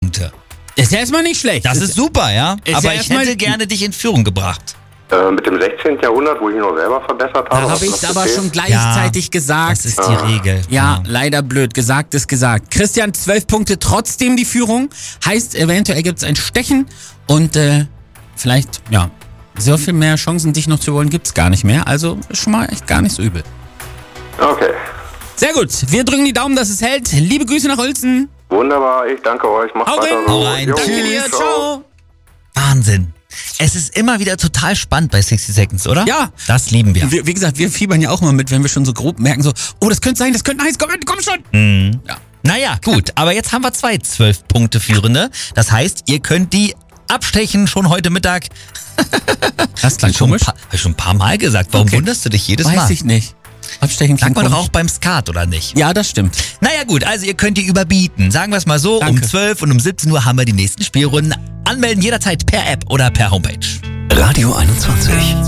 Punkte. Ist ja erstmal nicht schlecht. Das ist super, ja? Ist Aber ja ich erstmal- hätte gerne dich in Führung gebracht. Mit dem 16. Jahrhundert, wo ich mich noch selber verbessert habe. Da habe ich ist das aber okay? schon gleichzeitig gesagt. Das ist die Regel. Ja, leider blöd. Gesagt ist gesagt. Christian, 12 Punkte, trotzdem die Führung. Heißt, eventuell gibt es ein Stechen und vielleicht, ja, so viel mehr Chancen, dich noch zu holen, gibt es gar nicht mehr. Also ist schon mal echt gar nicht so übel. Okay. Sehr gut. Wir drücken die Daumen, dass es hält. Liebe Grüße nach Uelzen. Wunderbar, ich danke euch. Macht Hau weiter rein. so. Hau rein. Jo, Danke dir. Ciao. Wahnsinn. Es ist immer wieder total spannend bei 60 Seconds, oder? Ja. Das lieben wir. Wie gesagt, wir fiebern ja auch mal mit, wenn wir schon so grob merken, so, oh, das könnte sein, das könnte heiß, komm schon. Ja. Naja, gut. Aber jetzt haben wir 2 12-Punkte-Führende. Das heißt, ihr könnt die abstechen schon heute Mittag. Das klang Schon komisch. hab ich schon ein paar Mal gesagt. Warum Okay. wunderst du dich jedes Weiß Mal? ich nicht. Abstechen Sagt klingt man doch komisch. auch beim Skat, oder nicht? Ja, das stimmt. Naja gut, also ihr könnt die überbieten. Sagen wir es mal so, Danke. um 12 und um 17 Uhr haben wir die nächsten Spielrunden. Anmelden jederzeit per App oder per Homepage. Radio 21.